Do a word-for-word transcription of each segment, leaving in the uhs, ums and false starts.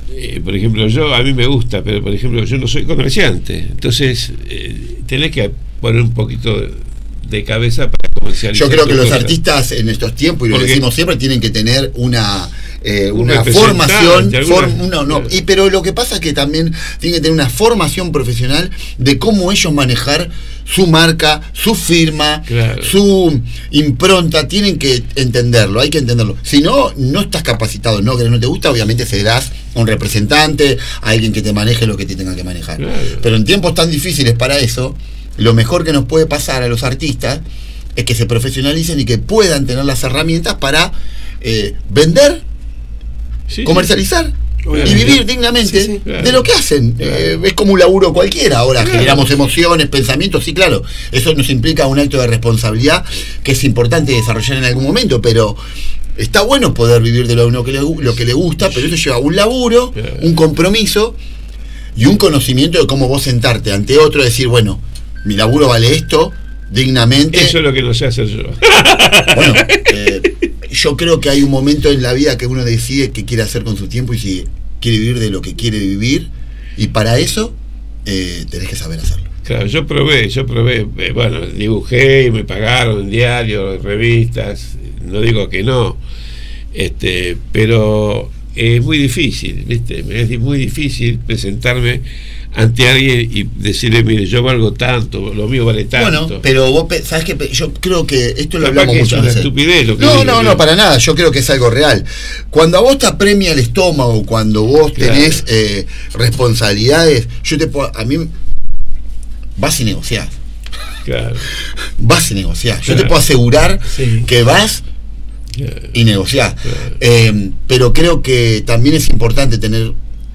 eh, por ejemplo, yo, a mí me gusta, pero por ejemplo, yo no soy comerciante, entonces eh, tenés que poner un poquito de, de cabeza para comercializar. Yo creo que los cosas. artistas en estos tiempos, y lo Porque, decimos siempre, tienen que tener una eh, un una formación, alguna, form, no, no, y, pero lo que pasa es que también tienen que tener una formación profesional de cómo ellos manejar su marca, su firma, claro, su impronta. Tienen que entenderlo, hay que entenderlo. Si no, no estás capacitado, no, que no te gusta, obviamente cederás a un representante, a alguien que te maneje lo que te tenga que manejar. Claro. Pero en tiempos tan difíciles para eso, lo mejor que nos puede pasar a los artistas es que se profesionalicen y que puedan tener las herramientas para eh, vender, sí, comercializar, sí, y vivir dignamente, sí, sí, claro, de lo que hacen. Claro. Eh, es como un laburo cualquiera. Ahora, claro, generamos emociones, pensamientos, sí, claro, eso nos implica un acto de responsabilidad que es importante desarrollar en algún momento, pero está bueno poder vivir de lo, lo, que, le, lo que le gusta, pero eso lleva un laburo, claro, un compromiso y un conocimiento de cómo vos sentarte ante otro y decir, bueno, mi laburo vale esto, dignamente. Eso es lo que no sé hacer yo. Bueno, eh, yo creo que hay un momento en la vida que uno decide qué quiere hacer con su tiempo y si quiere vivir de lo que quiere vivir, y para eso eh, tenés que saber hacerlo. Claro, yo probé, yo probé, eh, bueno, dibujé y me pagaron en diarios, revistas, no digo que no, este, pero es muy difícil, ¿viste? Es muy difícil presentarme ante alguien y decirle, mire, yo valgo tanto, lo mío vale tanto. Bueno, pero vos, sabés que yo creo que esto lo Capaz hablamos muchas veces. Es una estupidez lo que no, digo, no, no, para nada. Yo creo que es algo real. Cuando a vos te apremia el estómago, cuando vos claro, tenés eh, responsabilidades, yo te puedo, a mí vas y negociás. Claro. Vas y negociás. Yo claro, te puedo asegurar, sí, que vas claro, y negociás. Claro. Eh, pero creo que también es importante tener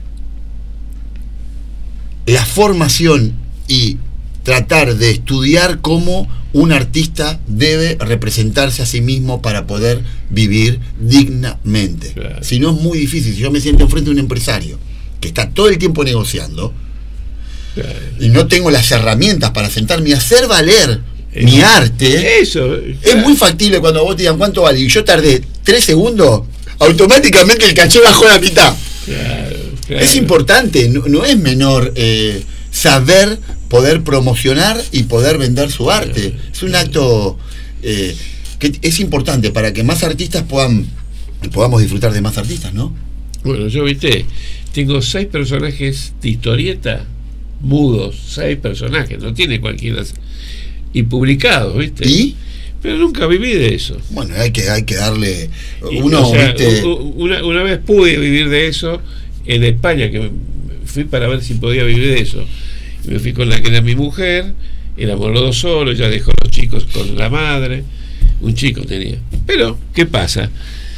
la formación y tratar de estudiar cómo un artista debe representarse a sí mismo para poder vivir dignamente. Claro. Si no, es muy difícil. Si yo me siento enfrente de un empresario que está todo el tiempo negociando, claro, y no tengo las herramientas para sentarme y hacer valer eso, mi arte, eso, claro, es muy factible cuando vos te digan cuánto vale y yo tardé tres segundos, automáticamente el caché bajó la mitad. Claro. Claro. Es importante, no, no es menor eh, saber poder promocionar y poder vender su arte. Claro. Es un acto eh, que es importante para que más artistas puedan podamos disfrutar de más artistas, ¿no? Bueno, yo, viste, tengo seis personajes de historieta mudos, seis personajes, no tiene cualquiera, y publicados, ¿viste? ¿Y? Pero nunca viví de eso. Bueno, hay que, hay que darle y, uno, o sea, ¿viste? Una, una vez pude vivir de eso en España, que fui para ver si podía vivir de eso. Y me fui con la que era mi mujer, éramos los dos solos, ya dejó a los chicos con la madre, un chico tenía. Pero, ¿qué pasa?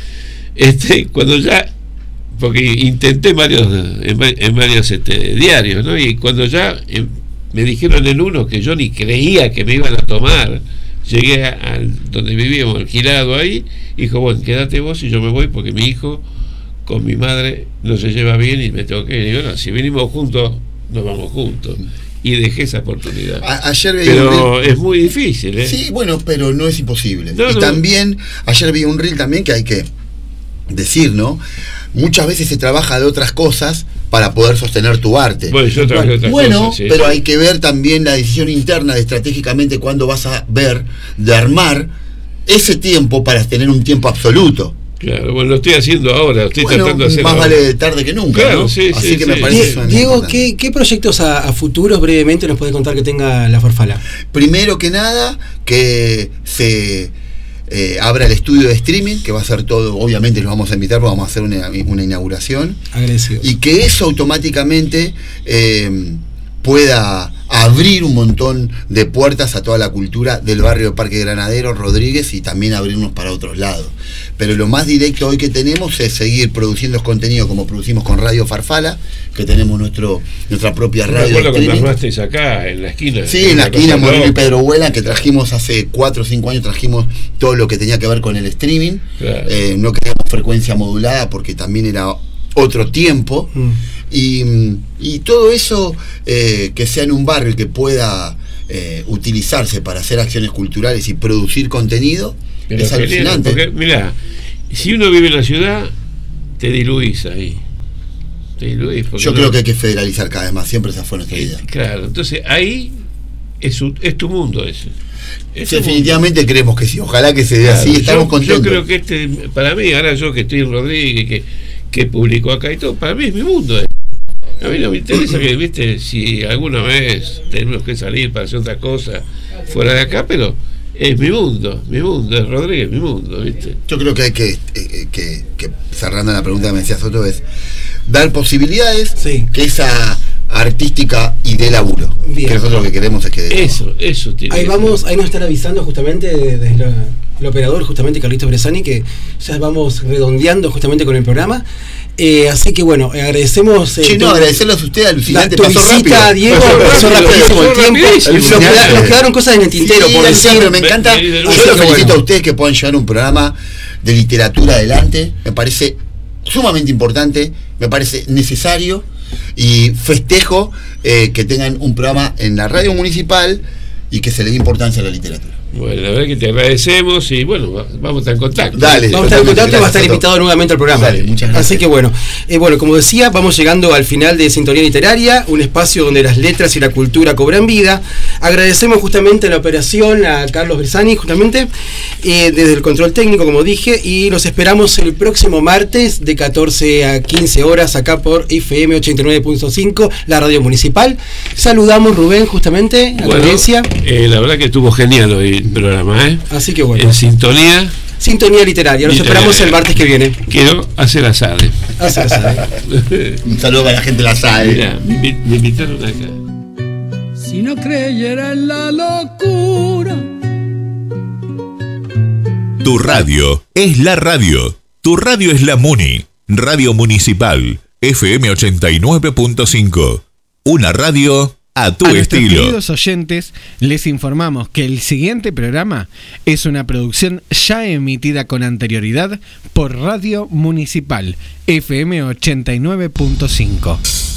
Este, cuando ya, porque intenté varios, en, en varios este, diarios, ¿no? Y cuando ya eh, me dijeron en uno que yo ni creía que me iban a tomar, llegué a, a donde vivíamos, alquilado ahí, y dijo, bueno, quédate vos y yo me voy porque mi hijo con mi madre no se lleva bien y me tengo que ir. Y digo, no, si venimos juntos, nos vamos juntos. Y dejé esa oportunidad. A, ayer vi pero un reel. Es muy difícil, ¿eh? Sí, bueno, pero no es imposible. No, y no. También, ayer vi un reel también que hay que decir, ¿no? Muchas veces se trabaja de otras cosas para poder sostener tu arte. Bueno, yo trabajé de otras bueno, cosas, sí, pero sí. Hay que ver también la decisión interna de estratégicamente cuándo vas a ver de armar ese tiempo para tener un tiempo absoluto. Claro, bueno, lo estoy haciendo ahora, estoy bueno, tratando de hacerlo. Más ahora. vale tarde que nunca, claro, ¿no? Sí, Así sí, que sí. me parece. Die, Diego, ¿qué, ¿qué proyectos a, a futuros brevemente nos puede contar que tenga la Farfala? Primero que nada, que se eh, abra el estudio de streaming, que va a ser todo, obviamente los vamos a invitar, porque vamos a hacer una, una inauguración. Agradecido. Y que eso automáticamente eh, pueda abrir un montón de puertas a toda la cultura del barrio Parque Granadero, Rodríguez, y también abrirnos para otros lados. Pero lo más directo hoy que tenemos es seguir produciendo contenido como producimos con Radio Farfala, que tenemos nuestro nuestra propia radio. Me acuerdo cuando armasteis acá, en la esquina. Sí, en la esquina, Moreno y Pedro Huela, que trajimos hace cuatro o cinco años, trajimos todo lo que tenía que ver con el streaming. Claro. Eh, no queríamos frecuencia modulada porque también era otro tiempo. Mm. Y, y todo eso eh, que sea en un barrio que pueda eh, utilizarse para hacer acciones culturales y producir contenido. Pero es alucinante. Porque, mirá, si uno vive en la ciudad, te diluís ahí. Sí, Luis, yo no, creo que hay que federalizar cada vez más, siempre esa fue nuestra idea. Claro, entonces ahí es, un, es tu mundo ese. Es sí, definitivamente mundo. Creemos que sí, ojalá que se dé claro, así, estamos yo, contentos. Yo creo que este, para mí, ahora yo que estoy en Rodríguez, que, que publicó acá y todo, para mí es mi mundo. Eh. A mí no me interesa que, viste, si alguna vez tenemos que salir para hacer otra cosa fuera de acá, pero es mi mundo, mi mundo, es Rodríguez, mi mundo, ¿viste? Yo creo que hay que, eh, que, que cerrando la pregunta que me decías otro es dar posibilidades, sí, que esa artística y de laburo. Bien. Que nosotros lo que queremos es que de eso, eso tiene ahí vamos, ahí nos están avisando justamente desde la, el operador, justamente Carlitos Bresani, que ya vamos redondeando justamente con el programa. Eh, así que bueno, agradecemos. Eh, sí, no, agradecerles a usted, alucinante, pasó rápido. Diego, pasó rapidísimo el tiempo. Nos, queda, nos quedaron cosas en el tintero, sí, por decir. Pero me encanta. Yo los felicito bueno. a ustedes que puedan llevar un programa de literatura adelante. Me parece sumamente importante, me parece necesario y festejo eh, que tengan un programa en la radio municipal y que se le dé importancia a la literatura. Bueno, la verdad que te agradecemos y bueno, vamos a estar en contacto. Dale, vamos a estar en contacto y va a estar invitado nuevamente al programa. Dale, muchas gracias. Así que bueno, eh, bueno, como decía, vamos llegando al final de Sintonía Literaria, un espacio donde las letras y la cultura cobran vida. Agradecemos justamente la operación a Carlos Bresani, justamente, eh, desde el control técnico, como dije, y los esperamos el próximo martes de catorce a quince horas acá por F M ochenta y nueve punto cinco, la radio municipal. Saludamos, Rubén, justamente, a la audiencia. Eh, la verdad que estuvo genial hoy programa, ¿eh? Así que bueno. En sintonía. Sintonía literaria. Los literaria. Esperamos el martes que viene. Quiero hacer asade. Hacer asade. Un saludo para la gente de la asade. Mira, me, me invitaron acá. Si no creyera en la locura. Tu radio es la radio. Tu radio es la Muni. Radio Municipal. F M ochenta y nueve punto cinco. Una radio a tu a estilo. Nuestros queridos oyentes, les informamos que el siguiente programa es una producción ya emitida con anterioridad por Radio Municipal F M ochenta y nueve punto cinco.